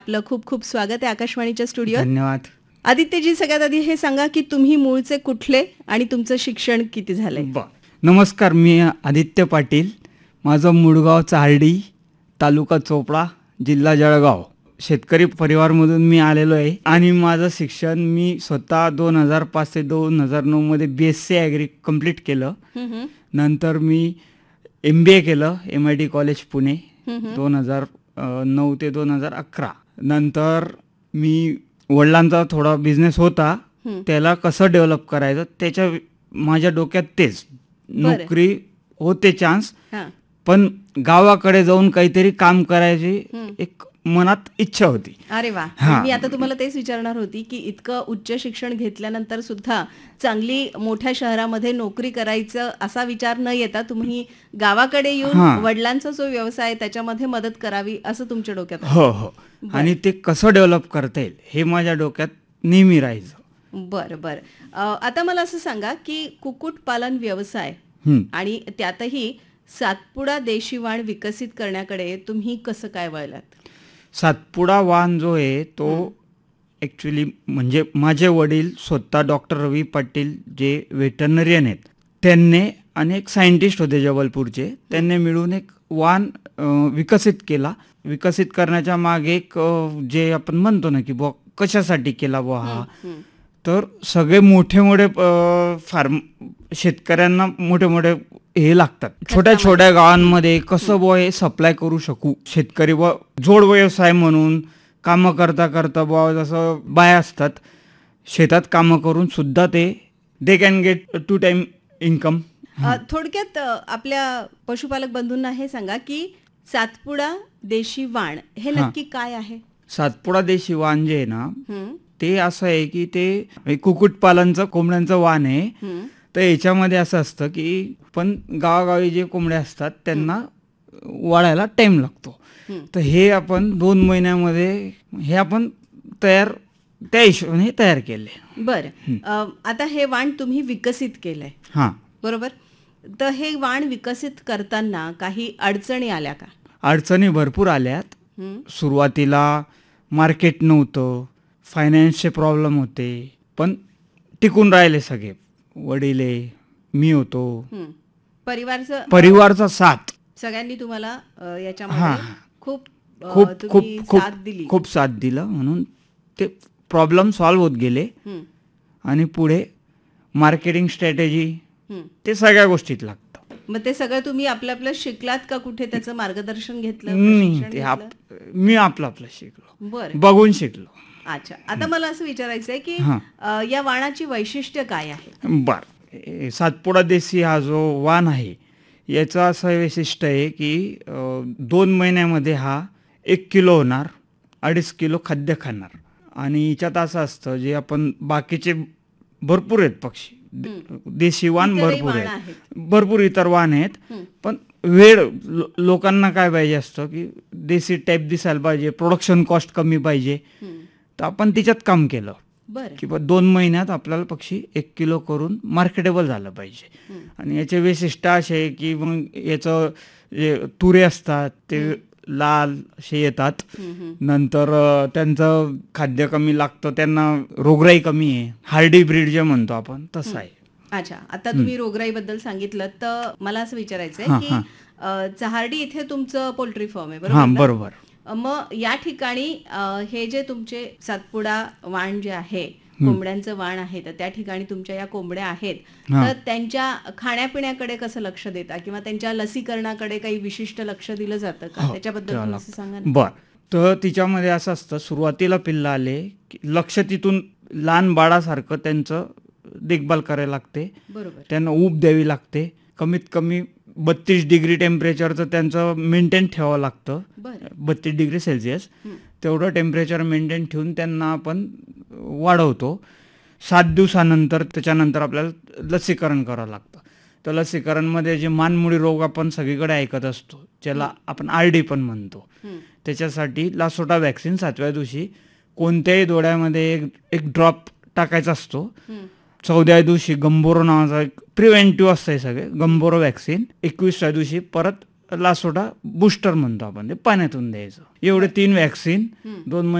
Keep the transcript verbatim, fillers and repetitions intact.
आपलं खूप खूप स्वागत आहे आकाशवाणीच्या स्टुडिओत. धन्यवाद. आदित्यजी, सगळ्यात आधी हे सांगा की तुम्ही मूळचे कुठले आणि तुमचं शिक्षण किती झालंय? बर नमस्कार, मी आदित्य पाटील. माझं मूळगाव चार्डी, तालुका चोपडा, जिल्हा जळगाव. शेतकरी परिवारमधून मी आलेलो आहे आणि माझं शिक्षण मी स्वतः दोन हजार पाच ते दोन हजार नऊ मध्ये बी एस सी ॲग्री कम्प्लीट केलं. नंतर मी एम बी ए केलं M I T college Pune दोन हजार नऊ ते दोन हजार अकरा. नंतर मी वडिलांचा थोडा बिझनेस होता, त्याला कसं डेव्हलप करायचं त्याच्या माझ्या डोक्यात तेच. नोकरी होते चान्स, पण गावाकडे जाऊन काहीतरी काम करायची एक मनात इच्छा होती. अरे वा. मी आता तुम्हाला तेच विचारणार होती की इतकं उच्च शिक्षण घेतल्यानंतर सुद्धा चांगली मोठ्या शहरामध्ये नोकरी करायचं असा विचार न येता तुम्ही गावाकडे येऊन वडिलांचा जो व्यवसाय आहे त्याच्यामध्ये मदत करावी असं तुमच्या डोक्यात? हो हो. आणि ते कसं डेव्हलप करता येईल हे माझ्या डोक्यात नेहमी राहायचं. बरं बरं. आता मला असं सांगा की कुक्कुटपालन व्यवसाय आणि त्यातही सातपुडा देशी वाण विकसित करण्याकडे तुम्ही कसं काय वळलात? सातपुडा वाण जो आहे तो ॲक्च्युली म्हणजे माझे वडील स्वतः डॉक्टर रवी पाटील जे वेटरनरियन आहेत, त्यांनी अनेक सायंटिस्ट होते जबलपूरचे, त्यांनी मिळून एक वाण विकसित केला. विकसित करण्याच्या मागे एक जे आपण म्हणतो ना की बुवा कशासाठी केला बुवा हा, तर सगळे मोठे मोठे फार्म शेतकऱ्यांना मोठे मोठे हे लागतात, छोट्या छोट्या गावांमध्ये कसं बुवा हे सप्लाय करू शकू. शेतकरी बुवा जोड व्यवसाय म्हणून कामं करता करता बुवा जसं बाया असतात शेतात कामं करून सुद्धा ते they can get to time income. थोडक्यात आपल्या पशुपालक बंधूंना हे सांगा की सातपुडा देशी वाण हे नक्की काय आहे? सातपुडा देशी वाण जे आहे ना ते असं आहे की ते कुक्कुटपालनचं कोंबड्यांचं वाण आहे. तर याच्यामध्ये असं असतं की पण गावागावी जे कोंबड्या असतात त्यांना वाढायला टाइम लागतो. तर हे आपण दोन महिन्यामध्ये हे आपण तयार त्या हिशोबाने तयार केले. बरं. आता हे वाण तुम्ही विकसित केलंय, हां बरोबर? तर हे वाण विकसित करताना काही अडचणी आल्या का? अडचणी भरपूर आल्यात. सुरुवातीला मार्केट नव्हतं, फायनान्सचे प्रॉब्लेम होते, पण टिकून राहिले सगळे. वडिले, मी होतो, परिवारचा परिवारचा साथ, सगळ्यांनी तुम्हाला याच्यामध्ये खूप खूप खूप साथ दिली. खूप साथ दिलं म्हणून ते प्रॉब्लेम सॉल्व्ह होत गेले. आणि पुढे मार्केटिंग स्ट्रॅटेजी ते सगळ्या गोष्टीत लागतं. मग ते सगळं तुम्ही आपलं आपलं शिकलात का? कुठे त्याचं मार्गदर्शन घेतलं? मी आपलं आपलं शिकलो, बरं, बघून शिकलो. अच्छा. आता मला असं विचारायचं आहे की या वाणाची वैशिष्ट्य काय आहे? बर, सातपुडा देशी हा जो वाण आहे याचं असं वैशिष्ट्य आहे की दोन महिन्यामध्ये हा एक किलो होणार, अडीच किलो खाद्य खाणार. आणि याच्यात असं असतं जे आपण बाकीचे भरपूर आहेत पक्षी, देशी वाण भरपूर आहेत, भरपूर इतर वाण आहेत, पण वेळ लोकांना काय पाहिजे असतं की देशी टाईप दिसायला पाहिजे, प्रोडक्शन कॉस्ट कमी पाहिजे. तर आपण त्याच्यात काम केलं की दोन महिन्यात आपल्याला पक्षी एक किलो करून मार्केटेबल झालं पाहिजे. आणि याचे वैशिष्ट्य असे आहे की मग याचं जे तुरे असतात ते लाल असे येतात. नंतर त्यांचं खाद्य कमी लागतं, त्यांना रोगराई कमी आहे, हार्डी ब्रीड जे म्हणतो आपण तसं आहे. अच्छा. आता तुम्ही रोगराईबद्दल सांगितलं तर मला असं विचारायचं आहे की चहार्डी इथे तुमचं पोल्ट्री फार्म आहे, बरोबर? बरोबर. मग या ठिकाणी हे जे तुमचे सातपुडा वाण जे आहे, कोंबड्यांचं वाण आहे, तर त्या ठिकाणी तुमच्या या कोंबड्या आहेत, तर त्यांच्या खाण्यापिण्याकडे कसं लक्ष देता किंवा त्यांच्या लसीकरणाकडे काही विशिष्ट लक्ष दिलं जातं का? त्याच्याबद्दल सांगा ना. बर, तर तिच्यामध्ये असं असतं, सुरुवातीला पिल्लं आले की लक्ष तिथून लहान बाळासारखं त्यांचं देखभाल करायला लागते, बरोबर. त्यांना ऊब द्यावी लागते, कमीत कमी बत्तीस डिग्री टेम्परेचरचं त्यांचं मेंटेन ठेवावं लागतं, बत्तीस डिग्री सेल्सिअस तेवढं टेम्परेचर मेंटेन ठेवून त्यांना आपण वाढवतो. सात दिवसानंतर त्याच्यानंतर आपल्याला लसीकरण करावं लागतं. तर लसीकरणमध्ये जे मानमुळी रोग आपण सगळीकडे ऐकत असतो, ज्याला आपण आर डी पण म्हणतो, त्याच्यासाठी लासोटा वॅक्सिन सातव्या दिवशी कोणत्याही डोळ्यामध्ये एक एक ड्रॉप टाकायचा असतो. चौदाव्या दिवशी गंभोरो नावाचा एक प्रिव्हेंटिव्ह असतं, हे सगळे गंभोरो वॅक्सिन. एकविसव्या दिवशी परत लासोटा बुस्टर म्हणतो आपण, ते पाण्यातून द्यायचं. एवढे तीन व्हॅक्सिन दोन